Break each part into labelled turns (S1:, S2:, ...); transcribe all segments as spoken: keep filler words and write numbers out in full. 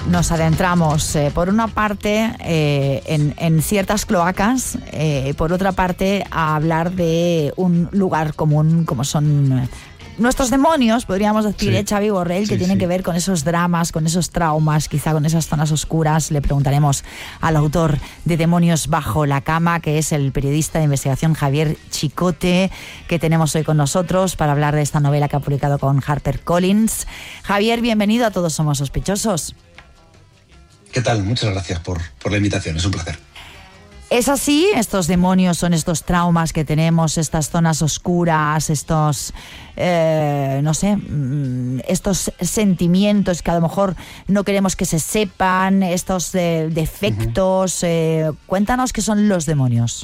S1: nos adentramos, eh, por una parte, eh, en, en ciertas cloacas, eh, por otra parte, a hablar de un lugar común como son nuestros demonios, podríamos decir, sí. ¿eh, Xavi Borrell? Sí, que tienen sí. que ver con esos dramas, con esos traumas, quizá con esas zonas oscuras. Le preguntaremos al autor de Demonios bajo la cama, que es el periodista de investigación Javier Chicote, que tenemos hoy con nosotros para hablar de esta novela que ha publicado con HarperCollins. Javier, bienvenido a Todos Somos Sospechosos.
S2: ¿Qué tal? Muchas gracias por, por la invitación, es un placer.
S1: ¿Es así? ¿Estos demonios son estos traumas que tenemos, estas zonas oscuras, estos, eh, no sé, estos sentimientos que a lo mejor no queremos que se sepan, estos eh, defectos? Uh-huh. eh, cuéntanos qué son los demonios.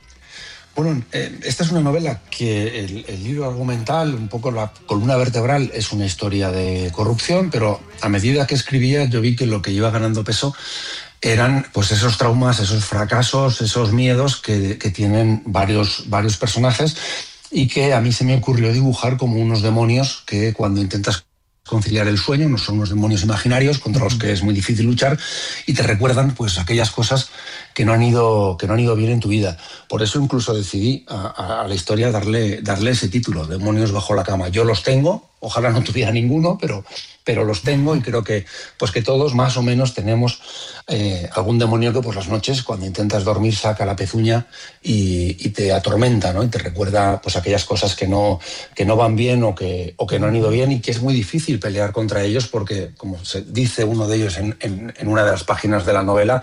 S2: Bueno, eh, esta es una novela que el, el libro argumental, un poco la columna vertebral, es una historia de corrupción, pero a medida que escribía yo vi que lo que iba ganando peso eran pues esos traumas, esos fracasos, esos miedos que, que tienen varios, varios personajes, y que a mí se me ocurrió dibujar como unos demonios que, cuando intentas conciliar el sueño, no son unos demonios imaginarios contra los que es muy difícil luchar, y te recuerdan pues aquellas cosas que no han ido, que no han ido bien en tu vida. Por eso incluso decidí a, a la historia darle, darle ese título, Demonios bajo la cama. Yo los tengo, ojalá no tuviera ninguno, pero, pero los tengo, y creo que, pues que todos más o menos tenemos eh, algún demonio que por las noches, cuando intentas dormir, saca la pezuña y, y te atormenta, ¿no? Y te recuerda pues aquellas cosas que no, que no van bien o que, o que no han ido bien, y que es muy difícil pelear contra ellos porque, como se dice uno de ellos en, en, en una de las páginas de la novela,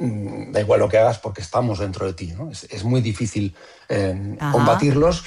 S2: da igual lo que hagas porque estamos dentro de ti, ¿no? Es, es muy difícil eh, combatirlos,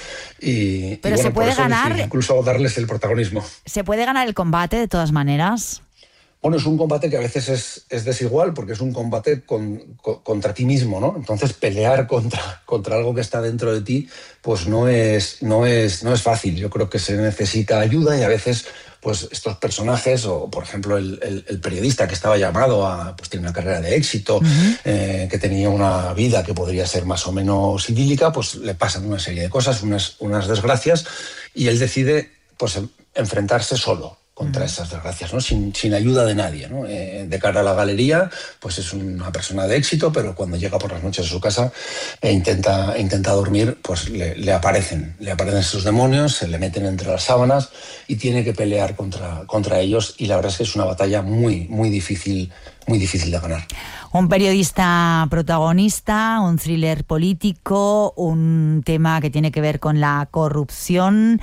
S2: y,
S1: pero
S2: y bueno,
S1: se puede
S2: por eso
S1: ganar,
S2: decidí incluso darles el protagonismo.
S1: ¿Se puede ganar el combate de todas maneras?
S2: Bueno, es un combate que a veces es, es desigual, porque es un combate con, con, contra ti mismo, ¿no? Entonces, pelear contra, contra algo que está dentro de ti, pues no es, no es, no es fácil. Yo creo que se necesita ayuda, y a veces pues estos personajes, o por ejemplo el, el, el periodista que estaba llamado a, pues tiene una carrera de éxito, uh-huh. eh, que tenía una vida que podría ser más o menos idílica, pues le pasan una serie de cosas, unas, unas desgracias, y él decide pues enfrentarse solo contra uh-huh. esas desgracias, ¿no? Sin, sin ayuda de nadie, ¿no? Eh, de cara a la galería, pues es una persona de éxito, pero cuando llega por las noches a su casa e intenta, intenta dormir, pues le, le aparecen, le aparecen sus demonios, se le meten entre las sábanas y tiene que pelear contra, contra ellos, y la verdad es que es una batalla muy, muy difícil, muy difícil de ganar.
S1: Un periodista protagonista, un thriller político, un tema que tiene que ver con la corrupción,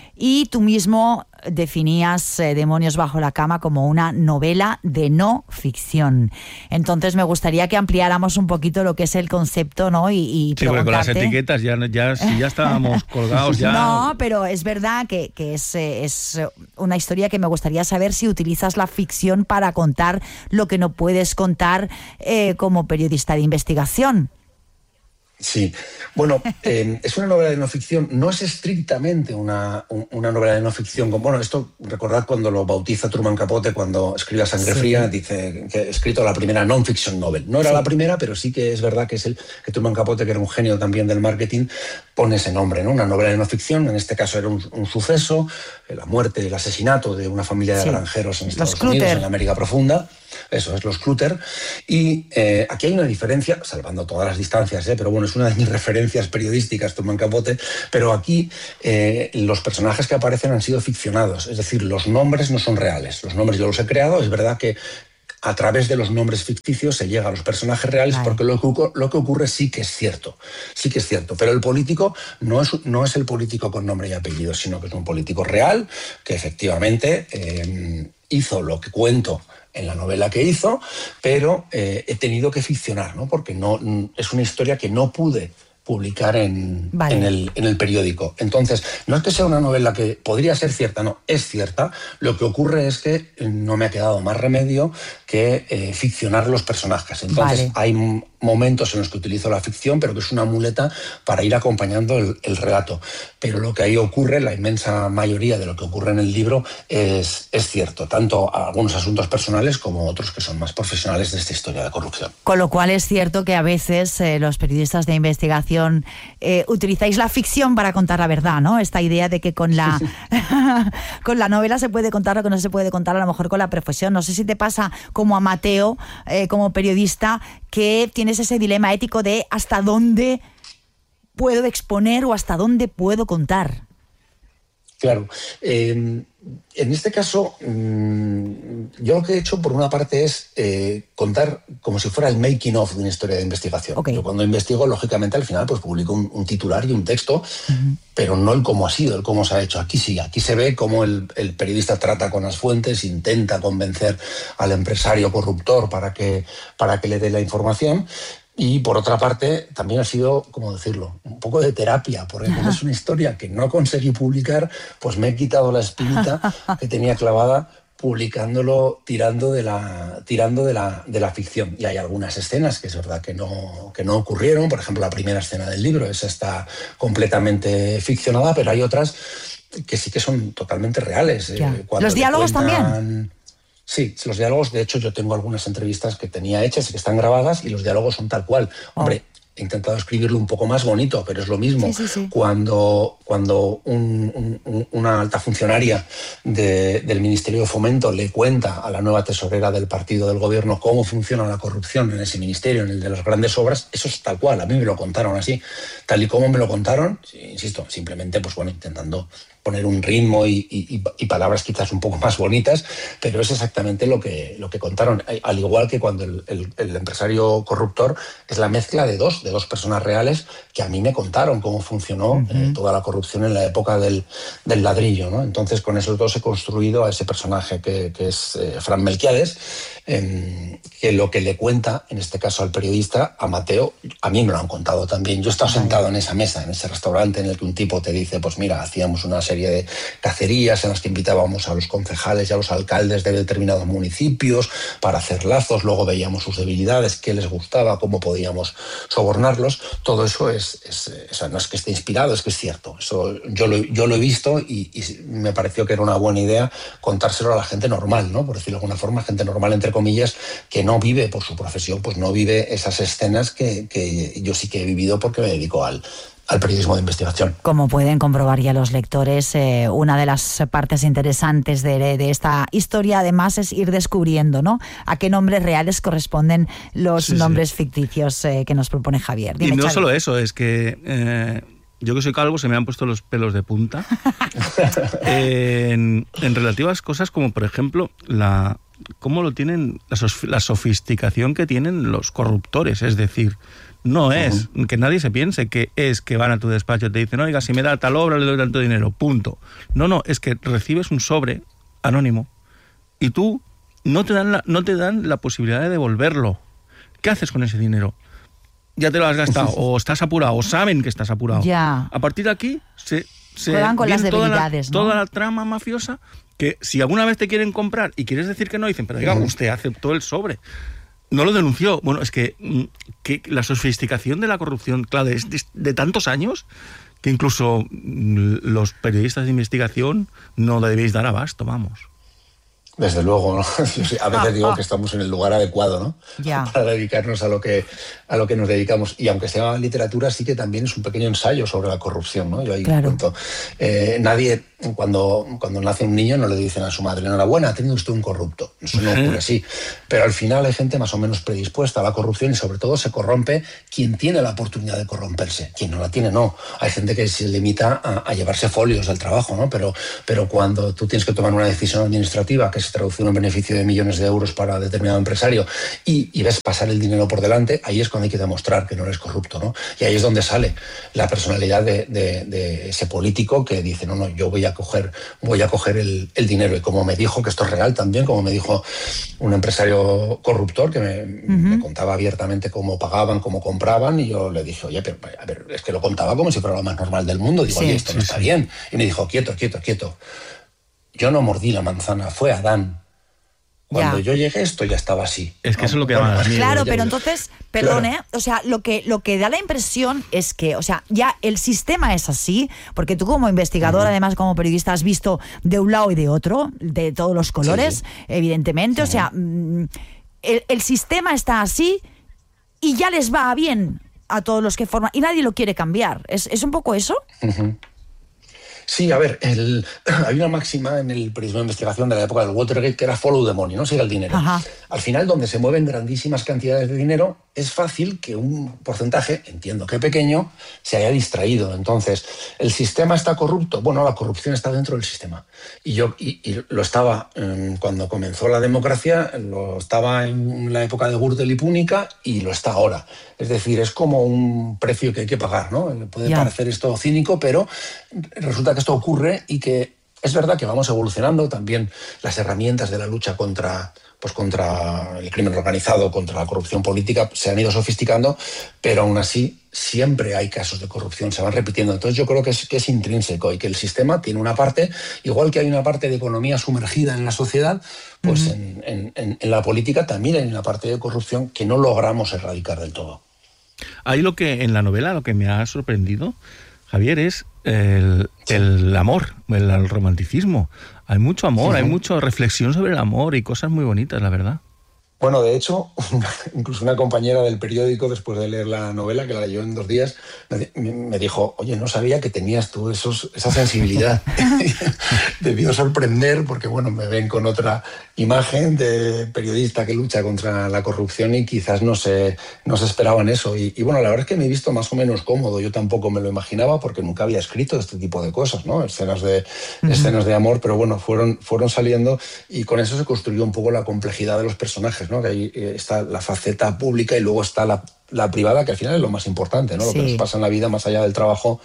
S1: y tú mismo definías eh, Demonios bajo la cama como una novela de no ficción. Entonces me gustaría que ampliáramos un poquito lo que es el concepto, ¿no? Y, y
S3: sí, porque con las etiquetas ya, ya, si ya estábamos colgados ya...
S1: No, pero es verdad que, que es, es una historia que me gustaría saber si utilizas la ficción para contar lo que no puedes contar eh, como periodista de investigación.
S2: Sí, bueno, eh, es una novela de no ficción, no es estrictamente una, una novela de no ficción. Bueno, esto recordad cuando lo bautiza Truman Capote, cuando escribe a Sangre sí. Fría, dice que ha escrito la primera non-fiction novel. No era sí. la primera, pero sí que es verdad que es el que Truman Capote, que era un genio también del marketing, pone ese nombre, ¿no? Una novela de no ficción. En este caso era un, un suceso, la muerte, el asesinato de una familia de sí. granjeros en Estados Unidos, en la América profunda. Eso es, los Clutter. Y eh, aquí hay una diferencia, salvando todas las distancias, ¿eh? Pero bueno, es una de mis referencias periodísticas, Truman Capote, pero aquí eh, los personajes que aparecen han sido ficcionados, es decir, los nombres no son reales. Los nombres yo los he creado, es verdad que a través de los nombres ficticios se llega a los personajes reales, vale. porque lo que, lo que ocurre sí que es cierto, sí que es cierto, pero el político no es, no es el político con nombre y apellido, sino que es un político real que efectivamente eh, hizo lo que cuento en la novela que hizo, pero eh, he tenido que ficcionar, ¿no? Porque no, es una historia que no pude publicar en, vale. en, el, en el periódico. Entonces, no es que sea una novela que podría ser cierta, no, es cierta. Lo que ocurre es que no me ha quedado más remedio que eh, ficcionar los personajes. Entonces, vale. hay momentos en los que utilizo la ficción, pero que es una muleta para ir acompañando el, el relato. Pero lo que ahí ocurre, la inmensa mayoría de lo que ocurre en el libro es, es cierto, tanto algunos asuntos personales como otros que son más profesionales de esta historia de corrupción.
S1: Con lo cual es cierto que a veces eh, los periodistas de investigación eh, utilizáis la ficción para contar la verdad, ¿no? Esta idea de que con la, con la novela se puede contar lo que no se puede contar a lo mejor con la profesión. No sé si te pasa como a Mateo, eh, como periodista, que tienes ese dilema ético de hasta dónde puedo exponer o hasta dónde puedo contar.
S2: Claro. Eh, en este caso, mmm, yo lo que he hecho por una parte es eh, contar como si fuera el making of de una historia de investigación. Okay. Yo cuando investigo, lógicamente, al final pues publico un, un titular y un texto, uh-huh. pero no el cómo ha sido, el cómo se ha hecho. Aquí sí, aquí se ve cómo el, el periodista trata con las fuentes, intenta convencer al empresario corruptor para que, para que le dé la información. Y por otra parte, también ha sido, ¿cómo decirlo?, un poco de terapia, porque como es una historia que no conseguí publicar, pues me he quitado la espinita que tenía clavada publicándolo, tirando de la, tirando de la, de la ficción. Y hay algunas escenas que es verdad que no, que no ocurrieron. Por ejemplo, la primera escena del libro, esa está completamente ficcionada, pero hay otras que sí que son totalmente reales. Eh,
S1: ¿Los diálogos cuentan... también?
S2: Sí, los diálogos, de hecho, yo tengo algunas entrevistas que tenía hechas y que están grabadas y los diálogos son tal cual. Oh. Hombre, he intentado escribirlo un poco más bonito, pero es lo mismo. Sí, sí, sí. Cuando, cuando un, un, una alta funcionaria de, del Ministerio de Fomento le cuenta a la nueva tesorera del partido del gobierno cómo funciona la corrupción en ese ministerio, en el de las grandes obras, eso es tal cual. A mí me lo contaron así. Tal y como me lo contaron, insisto, simplemente, pues bueno, intentando poner un ritmo y, y, y palabras quizás un poco más bonitas, pero es exactamente lo que, lo que contaron. Al igual que cuando el, el, el empresario corruptor es la mezcla de dos, de dos personas reales que a mí me contaron cómo funcionó uh-huh. eh, toda la corrupción en la época del, del ladrillo, ¿no? Entonces, con esos dos he construido a ese personaje que, que es eh, Fran Melquiades, eh, que lo que le cuenta, en este caso al periodista, a Mateo, a mí me lo han contado también. Yo he estado sentado en esa mesa, en ese restaurante en el que un tipo te dice, pues mira, hacíamos una serie de cacerías en las que invitábamos a los concejales y a los alcaldes de determinados municipios para hacer lazos, luego veíamos sus debilidades, qué les gustaba, cómo podíamos sobornarlos. Todo eso es, es, es no es que esté inspirado, es que es cierto. Eso yo lo, yo lo he visto y, y me pareció que era una buena idea contárselo a la gente normal, ¿no? Por decirlo de alguna forma, gente normal, entre comillas, que no vive por su profesión, pues no vive esas escenas que, que yo sí que he vivido porque me dedico al al periodismo de investigación.
S1: Como pueden comprobar ya los lectores, eh, una de las partes interesantes de, de esta historia, además, es ir descubriendo, ¿no?, a qué nombres reales corresponden los sí, nombres sí. ficticios eh, que nos propone Javier. Dime,
S3: y no
S1: Xavi.
S3: Solo eso, es que eh, yo que soy calvo se me han puesto los pelos de punta en, en relativas cosas como, por ejemplo, la cómo lo tienen, la, la sofisticación que tienen los corruptores, es decir, no es uh-huh. que nadie se piense que es que van a tu despacho y te dicen, oiga, si me da tal obra le doy tanto dinero, punto. No, no, es que recibes un sobre anónimo y tú no te dan la, no te dan la posibilidad de devolverlo. ¿Qué haces con ese dinero? Ya te lo has gastado, o estás apurado, o saben que estás apurado.
S1: Ya.
S3: A partir de aquí se, se
S1: juegan con las debilidades,
S3: toda la,
S1: ¿no?
S3: toda la trama mafiosa, que si alguna vez te quieren comprar y quieres decir que no, dicen, pero diga, uh-huh. usted aceptó el sobre. No lo denunció. Bueno, es que, que la sofisticación de la corrupción, claro, es de, de tantos años que incluso los periodistas de investigación no debéis dar abasto, vamos.
S2: Desde luego, ¿no? A veces digo que estamos en el lugar adecuado, ¿no?
S1: Yeah.
S2: Para dedicarnos a lo que a lo que nos dedicamos. Y aunque sea literatura, sí que también es un pequeño ensayo sobre la corrupción, ¿no? Yo ahí claro. cuento. Eh, nadie, cuando, cuando nace un niño, no le dicen a su madre, enhorabuena, ha tenido usted un corrupto. Eso no ocurre así. Pero al final hay gente más o menos predispuesta a la corrupción y sobre todo se corrompe quien tiene la oportunidad de corromperse. Quien no la tiene, no. Hay gente que se limita a, a llevarse folios del trabajo, ¿no? Pero, pero cuando tú tienes que tomar una decisión administrativa que se traduce en un beneficio de millones de euros para determinado empresario y, y ves pasar el dinero por delante, ahí es cuando hay que demostrar que no eres corrupto, ¿no? Y ahí es donde sale la personalidad de, de, de ese político que dice, no, no, yo voy a coger, voy a coger el, el dinero. Y como me dijo, que esto es real también, como me dijo un empresario corruptor que me, uh-huh. me contaba abiertamente cómo pagaban, cómo compraban, y yo le dije, oye, pero a ver, es que lo contaba como si fuera lo más normal del mundo. Digo, sí, oye, esto sí, no está sí. bien. Y me dijo, quieto, quieto, quieto. Yo no mordí la manzana, fue Adán. Cuando
S1: Ya.
S2: yo llegué esto ya estaba así.
S3: Es que eso es lo que da más miedo.
S1: Claro,
S2: ya-
S1: pero entonces, perdón,
S2: Claro.
S1: ¿eh? O sea, lo que, lo que da la impresión es que, o sea, ya el sistema es así, porque tú como investigador, uh-huh. además como periodista, has visto de un lado y de otro, de todos los colores, sí, sí. evidentemente. Uh-huh. O sea, el, el sistema está así y ya les va bien a todos los que forman, y nadie lo quiere cambiar. ¿Es, es un poco eso?
S2: Uh-huh. Sí, a ver, el, hay una máxima en el periodismo de investigación de la época del Watergate que era follow the money, no siga el dinero.
S1: Ajá.
S2: Al final, donde se mueven grandísimas cantidades de dinero, es fácil que un porcentaje, entiendo que pequeño, se haya distraído. Entonces, ¿el sistema está corrupto? Bueno, la corrupción está dentro del sistema. Y yo y, y lo estaba eh, cuando comenzó la democracia, lo estaba en la época de Gürtel y Púnica y lo está ahora. Es decir, es como un precio que hay que pagar, ¿no? Puede yeah. parecer esto cínico, pero resulta que esto ocurre y que es verdad que vamos evolucionando también las herramientas de la lucha contra, pues contra el crimen organizado, contra la corrupción política, se han ido sofisticando, pero aún así siempre hay casos de corrupción, se van repitiendo. Entonces yo creo que es, que es intrínseco y que el sistema tiene una parte, igual que hay una parte de economía sumergida en la sociedad, pues uh-huh. en, en, en, en la política también hay una parte de corrupción que no logramos erradicar del todo.
S3: Ahí lo que en la novela, lo que me ha sorprendido, Javier, es el, sí. el amor, el, el romanticismo. Hay mucho amor, sí. hay mucha reflexión sobre el amor y cosas muy bonitas, la verdad.
S2: Bueno, de hecho, incluso una compañera del periódico, después de leer la novela, que la leyó en dos días, me dijo, oye, no sabía que tenías tú esos, esa sensibilidad. Debió sorprender porque, bueno, me ven con otra imagen de periodista que lucha contra la corrupción y quizás no se, no se esperaban eso. Y, y, bueno, la verdad es que me he visto más o menos cómodo. Yo tampoco me lo imaginaba porque nunca había escrito este tipo de cosas, ¿no? Escenas de, uh-huh. escenas de amor, pero bueno, fueron, fueron saliendo y con eso se construyó un poco la complejidad de los personajes, ¿no? Que ahí está la faceta pública y luego está la, la privada, que al final es lo más importante, ¿no? Sí. Lo que nos pasa en la vida más allá del trabajo,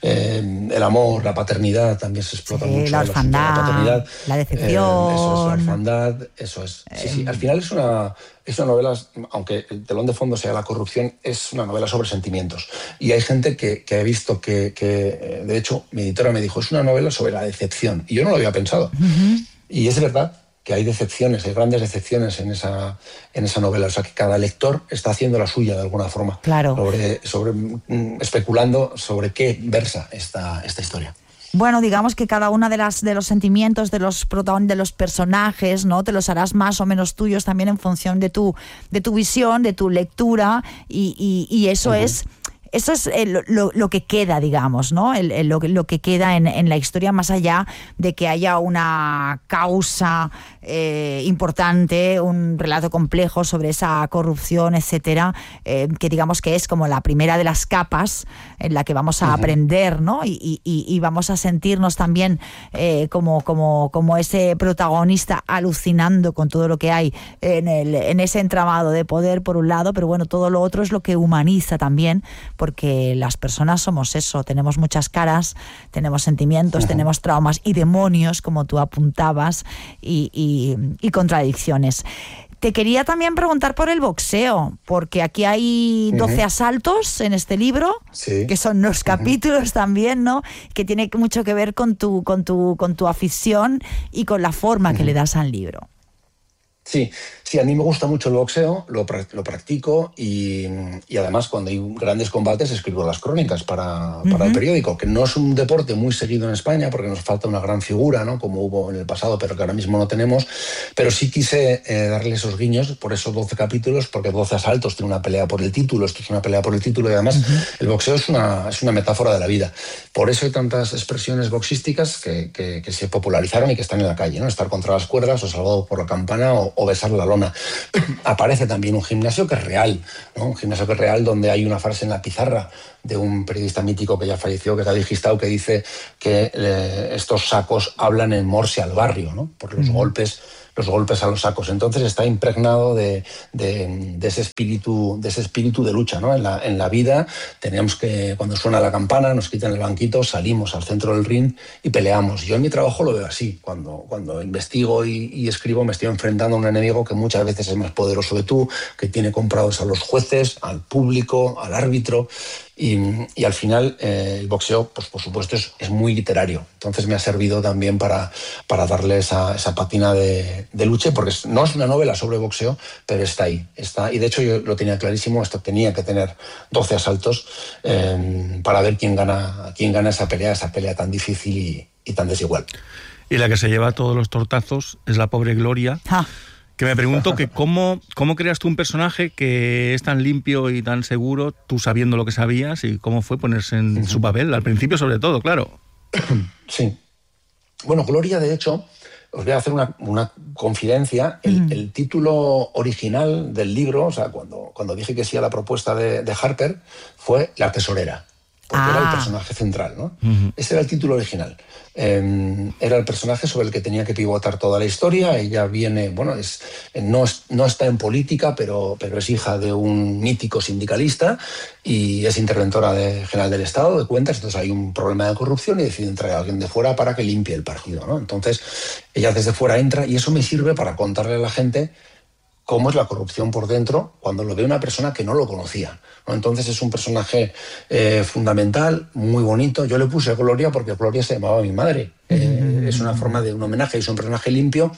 S2: eh, el amor, la paternidad, también se explota
S1: sí,
S2: mucho.
S1: La orfandad, la, paternidad, la decepción.
S2: Eh, eso es, la orfandad, eso es. Sí, eh. sí, al final es una, es una novela, aunque el telón de fondo sea la corrupción, es una novela sobre sentimientos. Y hay gente que, que ha visto que, que, de hecho, mi editora me dijo, es una novela sobre la decepción. Y yo no lo había pensado. Uh-huh. Y es verdad que hay decepciones, hay grandes decepciones en esa, en esa novela. O sea, que cada lector está haciendo la suya de alguna forma.
S1: Claro.
S2: Sobre, sobre, especulando sobre qué versa esta, esta historia.
S1: Bueno, digamos que cada una de las de los sentimientos de los protagonistas, de los personajes, ¿no? Te los harás más o menos tuyos también en función de tu, de tu visión, de tu lectura, y, y, y eso uh-huh. es... Eso es el, lo, lo que queda, digamos, ¿no? El, el, lo, lo que queda en, en la historia, más allá de que haya una causa eh, importante, un relato complejo sobre esa corrupción, etcétera, eh, que digamos que es como la primera de las capas en la que vamos a uh-huh. aprender, ¿no? Y, y, y vamos a sentirnos también eh, como, como, como ese protagonista alucinando con todo lo que hay en, el, en ese entramado de poder, por un lado, pero bueno, todo lo otro es lo que humaniza también, porque las personas somos eso, tenemos muchas caras, tenemos sentimientos, uh-huh. tenemos traumas y demonios, como tú apuntabas, y, y, y contradicciones. Te quería también preguntar por el boxeo, porque aquí hay doce uh-huh. asaltos en este libro, sí. que son los capítulos uh-huh. también, ¿no? Que tiene mucho que ver con tu, con tu, con tu afición y con la forma uh-huh. que le das al libro.
S2: Sí, sí, a mí me gusta mucho el boxeo, lo, lo practico y, y además cuando hay grandes combates escribo las crónicas para, uh-huh. para el periódico, que no es un deporte muy seguido en España porque nos falta una gran figura, ¿no? Como hubo en el pasado, pero que ahora mismo no tenemos, pero sí quise eh, darle esos guiños por esos doce capítulos, porque doce asaltos tiene una pelea por el título, esto es una pelea por el título y además uh-huh. el boxeo es una, es una metáfora de la vida. Por eso hay tantas expresiones boxísticas que, que, que se popularizaron y que están en la calle, ¿no? Estar contra las cuerdas o salvado por la campana o o besar la lona. Aparece también un gimnasio que es real, ¿no? Un gimnasio que es real donde hay una frase en la pizarra de un periodista mítico que ya falleció, que es David Gistau, que dice que eh, estos sacos hablan en morse al barrio, ¿no? Por los uh-huh. golpes los golpes a los sacos. Entonces está impregnado de, de, de, ese espíritu, de ese espíritu de lucha, ¿no? En la, en la vida tenemos que, cuando suena la campana, nos quitan el banquito, salimos al centro del ring y peleamos. Yo en mi trabajo lo veo así. Cuando, cuando investigo y, y escribo me estoy enfrentando a un enemigo que muchas veces es más poderoso que tú, que tiene comprados a los jueces, al público, al árbitro. Y, y al final eh, el boxeo, pues por supuesto, es, es muy literario. Entonces me ha servido también para, para darle esa, esa patina de, de lucha, porque no es una novela sobre boxeo, pero está ahí. Está, y de hecho yo lo tenía clarísimo, esto tenía que tener doce asaltos eh, para ver quién gana, quién gana esa pelea, esa pelea tan difícil y, y tan desigual.
S3: Y la que se lleva todos los tortazos es la pobre Gloria, ah. que me pregunto que cómo, cómo creas tú un personaje que es tan limpio y tan seguro, tú sabiendo lo que sabías, y cómo fue ponerse en uh-huh. su papel, al principio sobre todo, claro.
S2: Sí. Bueno, Gloria, de hecho, os voy a hacer una, una confidencia. El, uh-huh. el título original del libro, o sea, cuando, cuando dije que sí a la propuesta de, de Harper, fue La tesorera. Porque ah. era el personaje central, ¿no? Uh-huh. Ese era el título original. Eh, era el personaje sobre el que tenía que pivotar toda la historia. Ella viene, bueno, es, no, es, no está en política, pero, pero es hija de un mítico sindicalista y es interventora de, general del Estado de Cuentas. Entonces hay un problema de corrupción y deciden traer a alguien de fuera para que limpie el partido, ¿no? Entonces ella desde fuera entra y eso me sirve para contarle a la gente cómo es la corrupción por dentro cuando lo ve una persona que no lo conocía, ¿no? Entonces es un personaje eh, fundamental, muy bonito. Yo le puse Gloria porque Gloria se llamaba mi madre. Eh, es una forma de un homenaje, es un personaje limpio.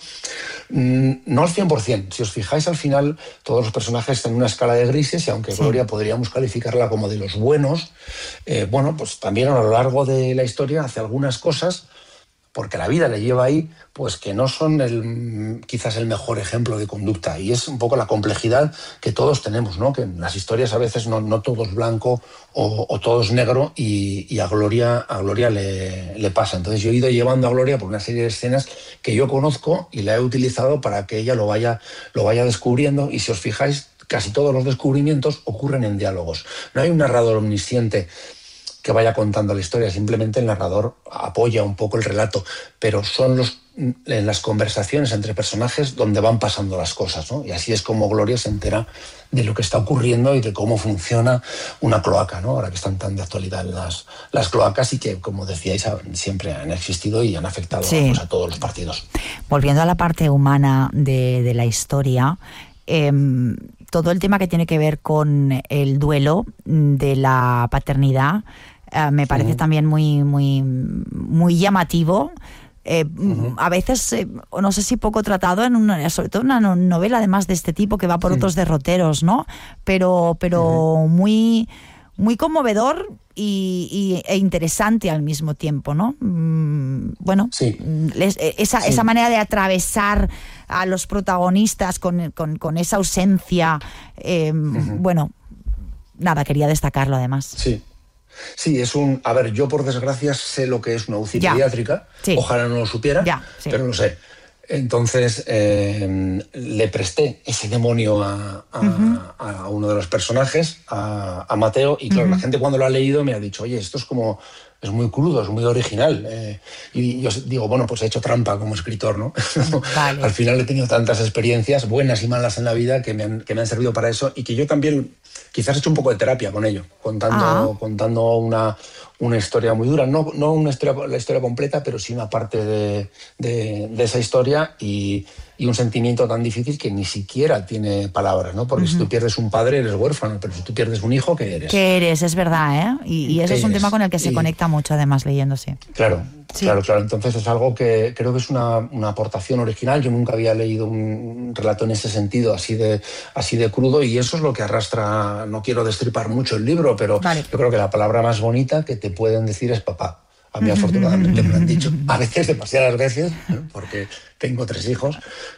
S2: Mm, no al cien por ciento. Si os fijáis, al final todos los personajes están en una escala de grises y aunque sí. Gloria podríamos calificarla como de los buenos, eh, bueno, pues también a lo largo de la historia hace algunas cosas porque la vida le lleva ahí, pues que no son el, quizás el mejor ejemplo de conducta. Y es un poco la complejidad que todos tenemos, ¿no? Que en las historias a veces no, no todo es blanco o, o todo es negro y, y a Gloria, a Gloria le, le pasa. Entonces yo he ido llevando a Gloria por una serie de escenas que yo conozco y la he utilizado para que ella lo vaya, lo vaya descubriendo. Y si os fijáis, casi todos los descubrimientos ocurren en diálogos. No hay un narrador omnisciente que vaya contando la historia, simplemente el narrador apoya un poco el relato, pero son los, en las conversaciones entre personajes donde van pasando las cosas, ¿no? Y así es como Gloria se entera de lo que está ocurriendo y de cómo funciona una cloaca, ¿no? Ahora que están tan de actualidad las, las cloacas y que, como decíais, siempre han existido y han afectado sí. pues, a todos los partidos. Volviendo
S1: a la parte humana de, de la historia, eh, todo el tema que tiene que ver con el duelo de la paternidad eh, me parece uh-huh. también muy, muy, muy llamativo. Eh, uh-huh. A veces, eh, no sé si poco tratado, en una, sobre todo en una novela además de este tipo que va por sí. otros derroteros, ¿no? Pero, pero uh-huh. muy, muy conmovedor y, y, e interesante al mismo tiempo, ¿no? Mm, bueno, sí. les, esa, sí. esa manera de atravesar a los protagonistas con, con, con esa ausencia, eh, uh-huh. bueno, nada, quería destacarlo además.
S2: Sí. Sí, es un... A ver, yo por desgracia sé lo que es una U C I ya. pediátrica, sí. ojalá no lo supiera, ya, sí. pero lo sé. Entonces eh, le presté ese demonio a, a, uh-huh. a uno de los personajes, a, a Mateo, y claro, uh-huh. la gente cuando lo ha leído me ha dicho, oye, esto es como... es muy crudo, es muy original. Eh, y yo digo, bueno, pues he hecho trampa como escritor, ¿no? Vale. Al final he tenido tantas experiencias, buenas y malas en la vida, que me han, que me han servido para eso y que yo también quizás he hecho un poco de terapia con ello, contando, ah. contando una, una historia muy dura. No, no una historia, la historia completa, pero sí una parte de, de, de esa historia y, y un sentimiento tan difícil que ni siquiera tiene palabras, ¿no? Porque uh-huh. si tú pierdes un padre eres huérfano, pero si tú pierdes un hijo, ¿qué eres?
S1: ¿Qué eres? Es verdad, ¿eh? Y, y eso es un eres? tema con el que se y... conecta mucho, además, leyéndose.
S2: Claro, sí. claro, claro. Entonces es algo que creo que es una, una aportación original. Yo nunca había leído un relato en ese sentido, así de, así de crudo, y eso es lo que arrastra. No quiero destripar mucho el libro, pero vale. yo creo que la palabra más bonita que te pueden decir es papá. A mí afortunadamente me lo han dicho, a veces, demasiadas veces, ¿no? Porque tengo tres hijos,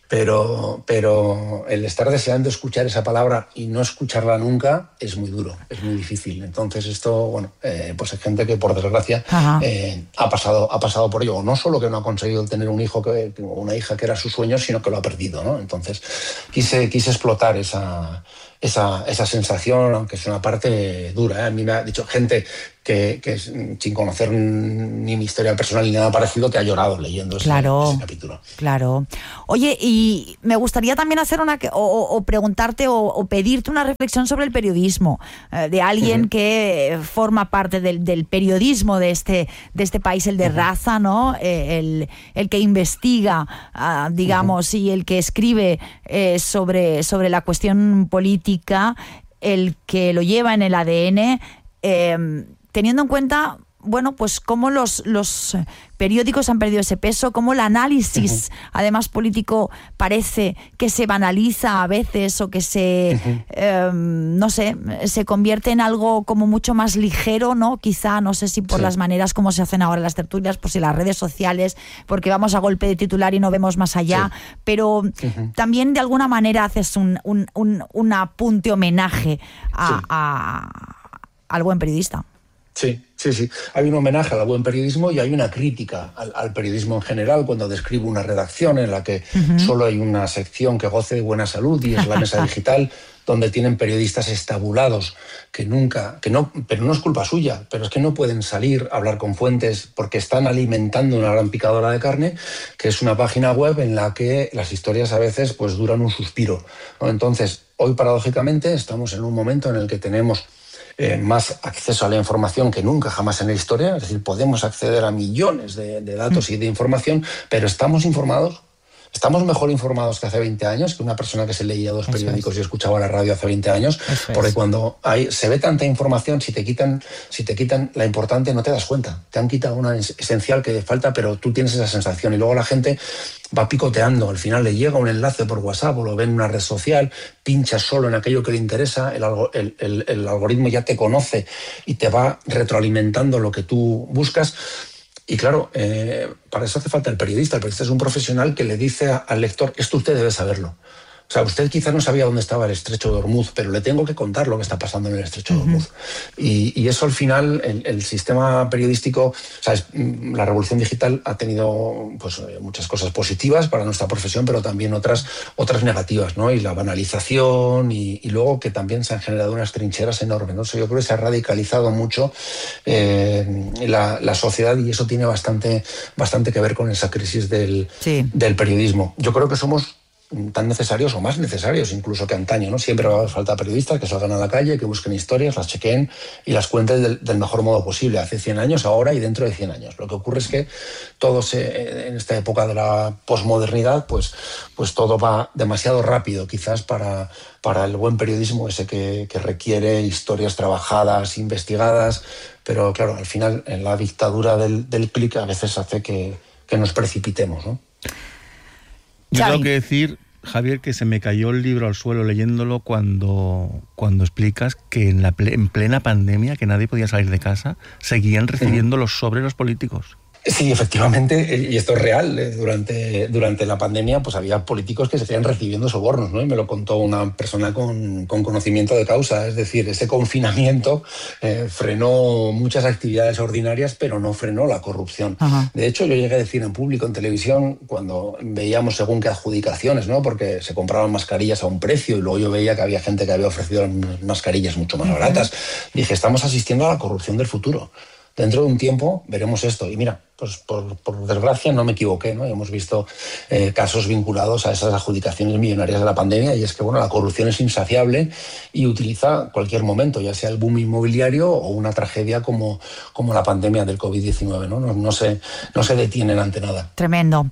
S2: pero, pero el estar deseando escuchar esa palabra y no escucharla nunca es muy duro, es muy difícil. Entonces esto, bueno, eh, pues hay gente que por desgracia eh, ha, pasado, ha pasado por ello. No solo que no ha conseguido tener un hijo que, o una hija que era su sueño, sino que lo ha perdido, ¿no? Entonces quise, quise explotar esa... Esa, esa sensación, aunque es una parte dura, ¿eh? A mí me ha dicho gente que, que sin conocer ni mi historia personal ni nada parecido, que ha llorado leyendo ese,
S1: claro,
S2: ese capítulo.
S1: Claro. Oye, y me gustaría también hacer una... o, o preguntarte o, o pedirte una reflexión sobre el periodismo, eh, de alguien uh-huh. que forma parte del, del periodismo de este, de este país, el de uh-huh. raza, ¿no? Eh, el, el que investiga, uh, digamos, uh-huh. y el que escribe eh, sobre, sobre la cuestión política, el que lo lleva en el A D N, eh, teniendo en cuenta, bueno, pues cómo los, los periódicos han perdido ese peso, cómo el análisis, uh-huh. además político, parece que se banaliza a veces o que se, uh-huh. eh, no sé, se convierte en algo como mucho más ligero, ¿no? Quizá, no sé si por sí. las maneras como se hacen ahora las tertulias, pues si las redes sociales, porque vamos a golpe de titular y no vemos más allá, sí. pero uh-huh. también de alguna manera haces un, un, un, un apunte homenaje a, sí. a, al buen periodista.
S2: Sí, sí, sí. Hay un homenaje al buen periodismo y hay una crítica al, al periodismo en general cuando describo una redacción en la que uh-huh. solo hay una sección que goce de buena salud y es la mesa digital, donde tienen periodistas estabulados que nunca, que no, pero no es culpa suya, pero es que no pueden salir a hablar con fuentes porque están alimentando una gran picadora de carne, que es una página web en la que las historias a veces pues duran un suspiro, ¿no? Entonces, hoy paradójicamente estamos en un momento en el que tenemos Eh, más acceso a la información que nunca jamás en la historia, es decir, podemos acceder a millones de, de datos y de información, pero estamos informados, estamos mejor informados que hace veinte años, que una persona que se leía dos periódicos y escuchaba la radio hace veinte años, Eso porque es. cuando hay, se ve tanta información, si te quitan si te quitan la importante no te das cuenta, te han quitado una esencial que falta, pero tú tienes esa sensación y luego la gente va picoteando, al final le llega un enlace por WhatsApp o lo ve en una red social, pincha solo en aquello que le interesa, el, el, el, el algoritmo ya te conoce y te va retroalimentando lo que tú buscas. Y claro, eh, para eso hace falta el periodista. El periodista es un profesional que le dice a, al lector, esto usted debe saberlo. O sea, usted quizás no sabía dónde estaba el estrecho de Hormuz, pero le tengo que contar lo que está pasando en el estrecho uh-huh. de Hormuz. Y, y eso al final, el, el sistema periodístico, o sea, es, la revolución digital ha tenido pues, muchas cosas positivas para nuestra profesión, pero también otras, otras negativas, ¿no? Y la banalización y, y luego que también se han generado unas trincheras enormes, ¿no? O sea, yo creo que se ha radicalizado mucho eh, la, la sociedad y eso tiene bastante, bastante que ver con esa crisis del, sí. del periodismo. Yo creo que somos tan necesarios o más necesarios incluso que antaño, ¿no? Siempre va a falta periodistas que salgan a la calle, que busquen historias, las chequeen y las cuenten del, del mejor modo posible, hace cien años, ahora y dentro de cien años. Lo que ocurre es que todo se, en esta época de la posmodernidad, pues, pues todo va demasiado rápido quizás para, para el buen periodismo ese que, que requiere historias trabajadas, investigadas, pero claro, al final en la dictadura del, del clic a veces hace que, que nos precipitemos, ¿no?
S3: Yo tengo que decir, Javier, que se me cayó el libro al suelo leyéndolo cuando, cuando explicas que en, la ple, en plena pandemia, que nadie podía salir de casa, seguían recibiendo los sobres los políticos.
S2: Sí, efectivamente, y esto es real. Durante, durante la pandemia pues había políticos que se seguían recibiendo sobornos, ¿no? Y me lo contó una persona con, con conocimiento de causa. Es decir, ese confinamiento eh, frenó muchas actividades ordinarias, pero no frenó la corrupción. Ajá. De hecho, yo llegué a decir en público, en televisión, cuando veíamos según qué adjudicaciones, ¿no? Porque se compraban mascarillas a un precio y luego yo veía que había gente que había ofrecido mascarillas mucho más baratas. Dije, estamos asistiendo a la corrupción del futuro. Dentro de un tiempo veremos esto. Y mira, pues por, por desgracia no me equivoqué, ¿no? Hemos visto eh, casos vinculados a esas adjudicaciones millonarias de la pandemia y es que bueno, la corrupción es insaciable y utiliza cualquier momento, ya sea el boom inmobiliario o una tragedia como, como la pandemia del covid diecinueve, ¿no? No, no, se, no se detienen ante nada.
S1: Tremendo.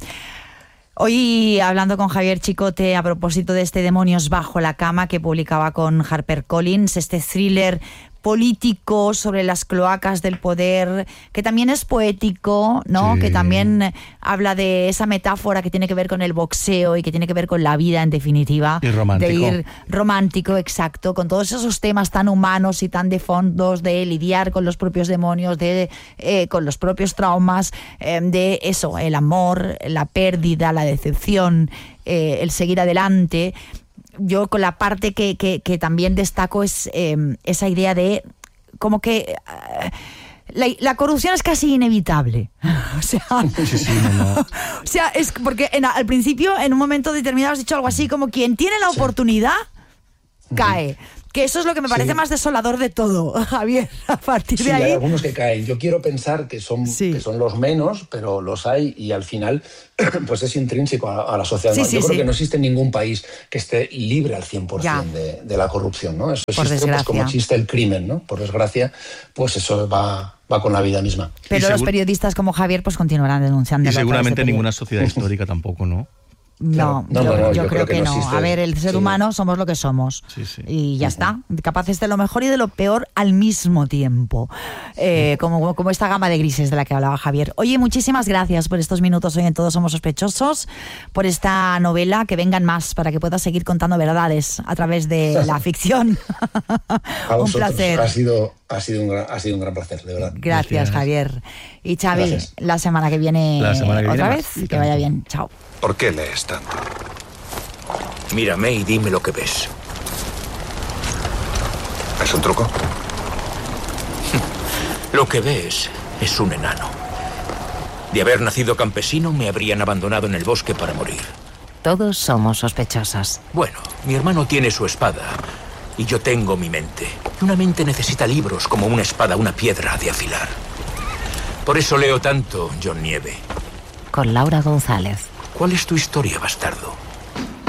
S1: Hoy, hablando con Javier Chicote a propósito de este Demonios bajo la cama que publicaba con HarperCollins, este thriller político sobre las cloacas del poder, que también es poético, ¿no? Sí. Que también habla de esa metáfora que tiene que ver con el boxeo y que tiene que ver con la vida, en definitiva.
S3: Y romántico.
S1: De ir romántico, exacto, con todos esos temas tan humanos y tan de fondos, de lidiar con los propios demonios, de eh, con los propios traumas, eh, de eso, el amor, la pérdida, la decepción, eh, el seguir adelante. Yo con la parte que, que, que también destaco es eh, esa idea de como que eh, la, la corrupción es casi inevitable. O sea,
S3: sí, sí, no, no.
S1: O sea, es porque en, al principio, en un momento determinado, has dicho algo así como quien tiene la oportunidad, sí. cae. Que eso es lo que me parece sí. más desolador de todo, Javier, a partir
S2: sí,
S1: de ahí.
S2: Hay algunos que caen. Yo quiero pensar que son, sí. que son los menos, pero los hay y al final pues es intrínseco a, a la sociedad. Sí, sí, Yo creo sí. que no existe ningún país que esté libre al cien por ciento de, de la corrupción, ¿no? Eso
S1: por
S2: existe
S1: desgracia.
S2: Pues, como existe el crimen, ¿no? Por desgracia, pues eso va, va con la vida misma.
S1: Pero los periodistas como Javier pues continuarán denunciando.
S3: Y seguramente ninguna sociedad histórica tampoco, ¿no?
S1: No,
S2: no,
S1: yo,
S2: no, no,
S1: yo
S2: yo
S1: creo,
S2: creo
S1: que,
S2: que no
S1: no.
S2: existe.
S1: A ver, el ser
S2: Sí.
S1: humano somos lo que somos.
S3: Sí, sí.
S1: Y ya está. Capaces de lo mejor y de lo peor al mismo tiempo. Eh, como, como esta gama de grises de la que hablaba Javier. Oye, muchísimas gracias por estos minutos hoy en Todos Somos Sospechosos, por esta novela, que vengan más para que puedas seguir contando verdades a través de la ficción.
S2: A
S1: Un
S2: vosotros.
S1: placer.
S2: Ha sido, ha, sido un gran, ha sido un gran placer, de verdad.
S1: Gracias,
S3: Gracias.
S1: Javier. Y Xavi,
S2: Gracias.
S1: la semana que viene,
S3: La semana que
S1: otra
S3: viene
S1: vez.
S3: más. Y
S1: Que vaya
S3: tanto.
S1: bien. Chao.
S4: ¿Por qué lees tanto? Mírame y dime lo que ves.
S2: ¿Es un truco?
S4: Lo que ves es un enano. De haber nacido campesino, me habrían abandonado en el bosque para morir.
S5: Todos somos sospechosos.
S4: Bueno, mi hermano tiene su espada y yo tengo mi mente. Y una mente necesita libros como una espada, una piedra de afilar. Por eso leo tanto, John Nieve.
S5: Con Laura González.
S4: ¿Cuál es tu historia, bastardo?